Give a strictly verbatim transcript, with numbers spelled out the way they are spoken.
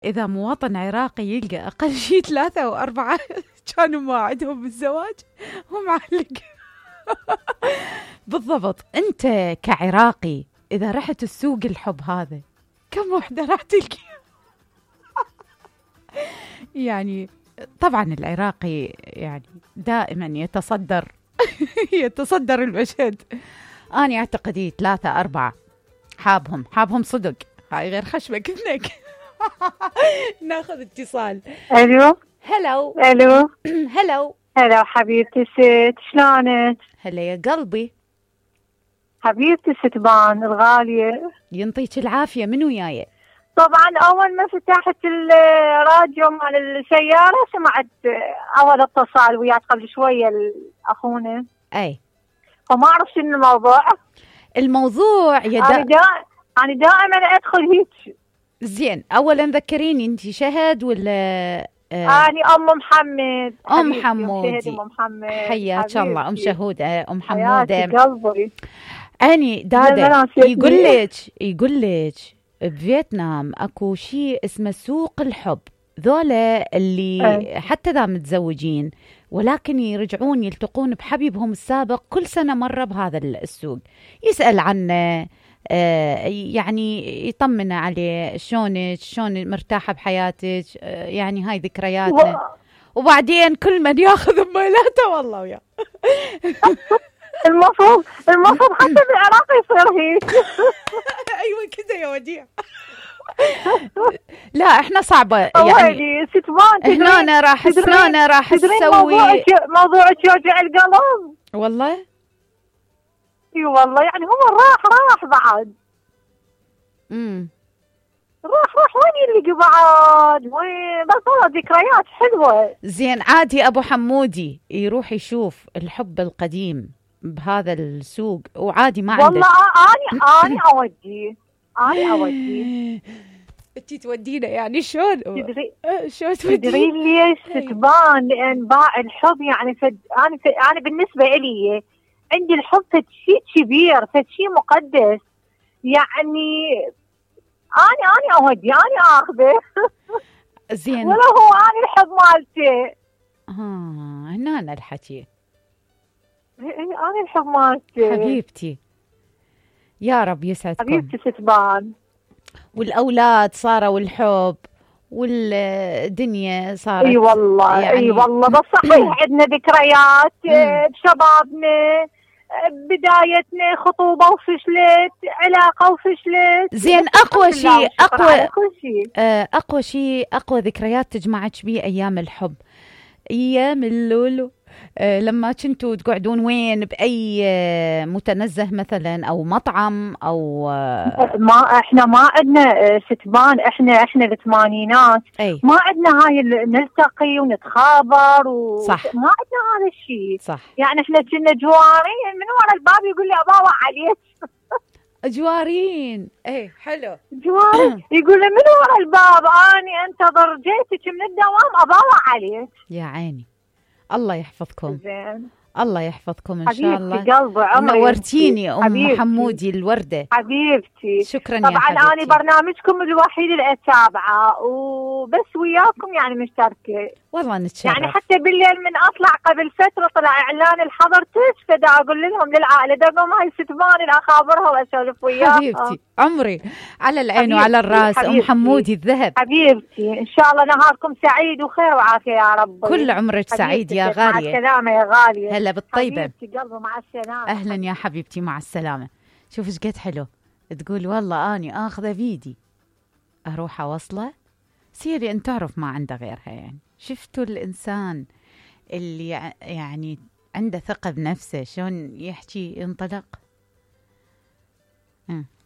إذا مواطن عراقي يلقى أقل شيء ثلاثة أو أربعة كانوا موعدهم بالزواج ومعلق. بالضبط. أنت كعراقي إذا رحت السوق الحب هذا كم وحدة راح تلقي؟ يعني طبعا العراقي يعني دائما يتصدر يتصدر المشهد. أنا أعتقد ثلاثة أربعة حابهم حابهم صدق. هاي غير خشمك اثنك. ناخذ اتصال. الو. هلو. الو. هلو. هلو حبيبتي ست، شلونك؟ هلا يا قلبي. حبيبتي ستبان الغالية، ينطيك العافية. من وياي؟ طبعا أول ما فتحت الراديو مال السيارة سمعت أول اتصال وياك قبل شوية أخونا. أي. فما أعرف شنو الموضوع. الموضوع يا أنا دا... أنا دائما أدخل هيك. زين، أولا ذكريني أنت شهد ولا آه. أنا أم محمد. أم حمودي. أم محمد حياك الله. أم شهودة. أم حمودة. قلبي. أني دادا يقول لك يقول لك بفيتنام اكو شيء اسمه سوق الحب. ذولا اللي أه. حتى ذا متزوجين ولكن يرجعون يلتقون بحبيبهم السابق كل سنة مرة بهذا السوق، يسأل عنه، آه يعني يطمن عليه، شلونك، شلون مرتاحة بحياتك، آه يعني هاي ذكرياتنا. و... وبعدين كل من ياخذ ميلاته والله وياه. المفروض المفروض حتى بالعراق يصير هيك. ايوه كذا يا وديع. لا احنا صعبه يعني ستمان. هنا راح هنا راح نسوي موضوعك يوجع القلب والله. اي والله يعني هو راح راح بعد. امم راح راح وين يلقى بعد؟ وين بس والله ذكريات حلوه. زين عادي ابو حمودي يروح يشوف الحب القديم بهذا السوق وعادي ما عنده. والله اني اني اودي اني اودي. انتي تودينا يعني شلون؟ تدري شلون تودينا؟ تدري ليش ستبان؟ لان باع الحب يعني فد... انا ف... انا بالنسبه لي عندي الحب فد شيء كبير، فد شيء مقدس يعني. اني اني اودي اني اخذه. زين. ولا هو اني الحب مالتي. اه هنا الحكي. أنا الحب مالتي حبيبتي. يا رب يسعدكم حبيبتي ستبان. والأولاد صاروا الحب والدنيا صارت. اي والله يعني اي والله بس صحيح عندنا ذكريات بشبابنا، بدايتنا خطوبة وفشلت، علاقة وفشلت. زين أقوى شيء أقوى أقوى شيء أقوى ذكريات تجمعك بيه أيام الحب، أيام اللولو. أه لما كنتوا تقعدون وين؟ بأي متنزه مثلا أو مطعم أو أه ما إحنا ما عندنا ستبان، إحنا إحنا الثمانينات ما عندنا هاي نلتقي ونتخابر و... صح. ما عندنا هذا الشيء. صح. يعني إحنا كنا جوارين من ورا الباب يقول لي أباوع عليك. جوارين. ايه حلو. جوارين يقول لي من ورا الباب اني انتظر جيتك من الدوام اباوع عليك. يا عيني الله يحفظكم. زين. الله يحفظكم ان شاء الله. حبيبتي قلبي عمري. نورتيني ام حبيبتي. حمودي الوردة حبيبتي. شكرا طبعا يا حبيبتي. طبعا انا برنامجكم الوحيد اللي اتابعه وبس وياكم يعني مشتركه. والله نتشرف. يعني حتى بالليل من اطلع قبل فتره طلع اعلان الحظر تشفى دا اقول لهم للعائله دقوا هاي ستبان اخابرها واسولف وياها. حبيبتي عمري على العين وعلى الراس. حبيبتي. ام حمودي الذهب. حبيبتي ان شاء الله نهاركم سعيد وخير وعافيه يا رب. كل عمرك سعيد يا غاليه. مع السلامه يا غاليه. هلا بالطيبه. حبيبتي قلبي مع السلامه. اهلا يا حبيبتي مع السلامه. شوف ايش قد حلو تقول والله اني اخذه بيدي اروح اوصله. سيري انت تعرف ما عنده غيرها. يعني شفتوا الانسان اللي يعني عنده ثقه بنفسه شلون يحكي ينطلق.